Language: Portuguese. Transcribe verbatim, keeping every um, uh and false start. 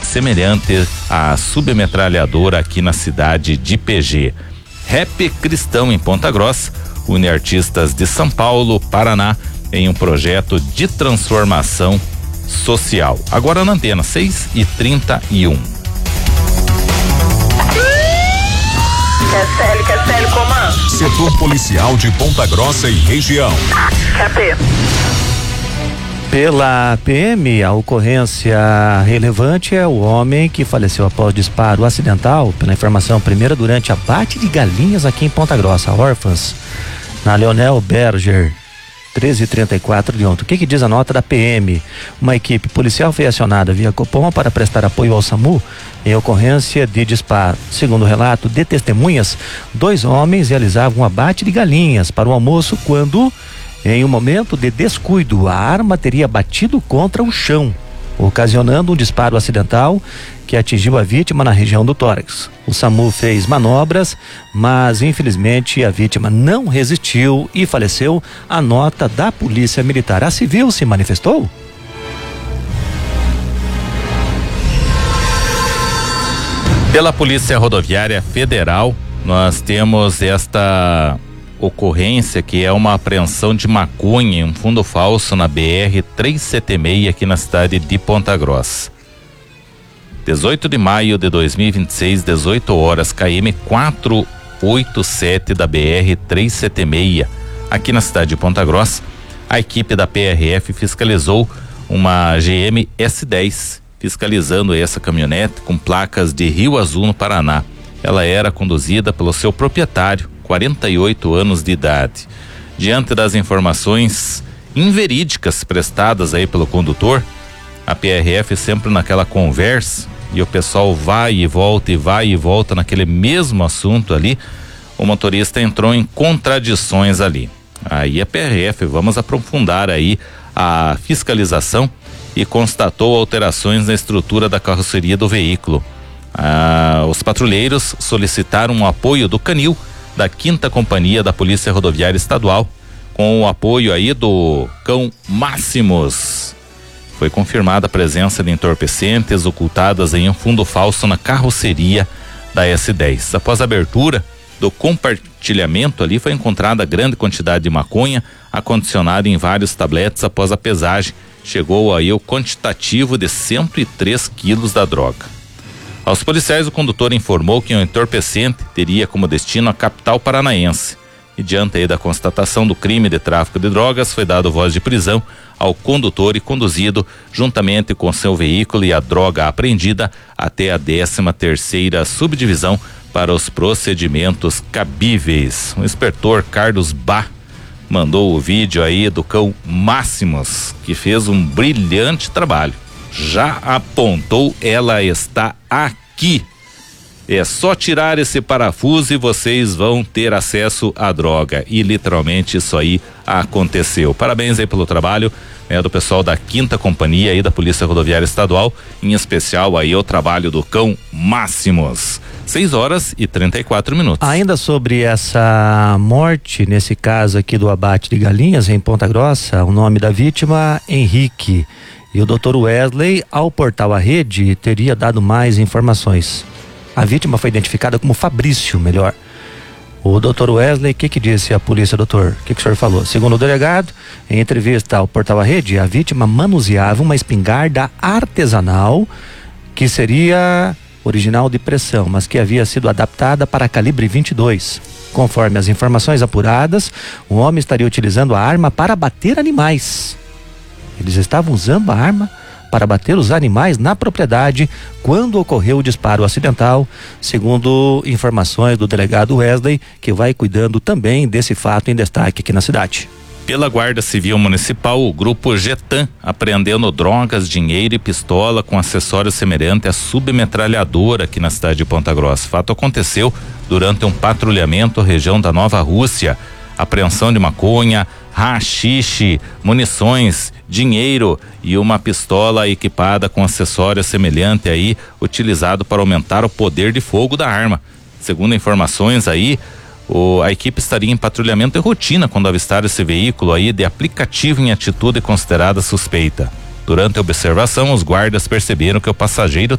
semelhante à submetralhadora aqui na cidade de P G. Rap Cristão em Ponta Grossa une artistas de São Paulo, Paraná, em um projeto de transformação social. Agora na antena, seis e trinta e um. Castelio, Castelio, comando. Setor policial de Ponta Grossa e região. Cadê? Pela P M, a ocorrência relevante é o homem que faleceu após disparo acidental, pela informação primeira, durante abate de galinhas aqui em Ponta Grossa, órfãs, na Leonel Berger, treze e trinta e quatro de ontem. O que que diz a nota da P M? Uma equipe policial foi acionada via Copom para prestar apoio ao SAMU em ocorrência de disparo. Segundo o relato de testemunhas, dois homens realizavam um abate de galinhas para o almoço quando, em um momento de descuido, a arma teria batido contra o chão, ocasionando um disparo acidental que atingiu a vítima na região do tórax. O SAMU fez manobras, mas infelizmente a vítima não resistiu e faleceu. A nota da Polícia Militar. A civil se manifestou? Pela Polícia Rodoviária Federal, nós temos esta ocorrência que é uma apreensão de maconha em um fundo falso na B R trezentos e setenta e seis aqui na cidade de Ponta Grossa. dezoito de maio de dois mil e vinte e seis, dezoito horas, K M quatrocentos e oitenta e sete da B R trezentos e setenta e seis, aqui na cidade de Ponta Grossa. A equipe da P R F fiscalizou uma G M S dez, fiscalizando essa caminhonete com placas de Rio Azul, no Paraná. Ela era conduzida pelo seu proprietário, quarenta e oito anos de idade. Diante das informações inverídicas prestadas aí pelo condutor, a P R F sempre naquela conversa, e o pessoal vai e volta e vai e volta naquele mesmo assunto ali, o motorista entrou em contradições ali. Aí a P R F, vamos aprofundar aí a fiscalização, e constatou alterações na estrutura da carroceria do veículo. Ah, os patrulheiros solicitaram o apoio do Canil, da quinta Companhia da Polícia Rodoviária Estadual, com o apoio aí do cão Máximos. Foi confirmada a presença de entorpecentes ocultadas em um fundo falso na carroceria da S dez. Após a abertura do compartilhamento ali, foi encontrada grande quantidade de maconha acondicionada em vários tabletes. Após a pesagem, chegou aí o quantitativo de cento e três quilos da droga. Aos policiais, o condutor informou que o entorpecente teria como destino a capital paranaense. E diante aí da constatação do crime de tráfico de drogas, foi dado voz de prisão ao condutor e conduzido, juntamente com seu veículo e a droga apreendida, até a décima terceira subdivisão para os procedimentos cabíveis. O inspetor Carlos Bá mandou o vídeo aí do cão Máximos, que fez um brilhante trabalho. Já apontou, ela está aqui. É só tirar esse parafuso e vocês vão ter acesso à droga. E literalmente isso aí aconteceu. Parabéns aí pelo trabalho, né, do pessoal da quinta Companhia aí da Polícia Rodoviária Estadual, em especial aí o trabalho do cão Máximos. seis horas e trinta e quatro minutos. Ainda sobre essa morte, nesse caso aqui do abate de galinhas em Ponta Grossa, o nome da vítima, Henrique. E o doutor Wesley, ao portal A Rede, teria dado mais informações. A vítima foi identificada como Fabrício, melhor. O doutor Wesley, o que que disse a polícia, doutor? O que que o senhor falou? Segundo o delegado, em entrevista ao portal A Rede, a vítima manuseava uma espingarda artesanal que seria original de pressão, mas que havia sido adaptada para calibre vinte e dois. Conforme as informações apuradas, o homem estaria utilizando a arma para bater animais. Eles estavam usando a arma para bater os animais na propriedade quando ocorreu o disparo acidental, segundo informações do delegado Wesley, que vai cuidando também desse fato em destaque aqui na cidade. Pela Guarda Civil Municipal, o grupo Getan apreendendo drogas, dinheiro e pistola com acessório semelhante à submetralhadora aqui na cidade de Ponta Grossa. O fato aconteceu durante um patrulhamento região da Nova Rússia. Apreensão de maconha, haxixe, munições, dinheiro e uma pistola equipada com acessório semelhante aí, utilizado para aumentar o poder de fogo da arma. Segundo informações aí, o, a equipe estaria em patrulhamento de rotina quando avistaram esse veículo aí de aplicativo em atitude considerada suspeita. Durante a observação, os guardas perceberam que o passageiro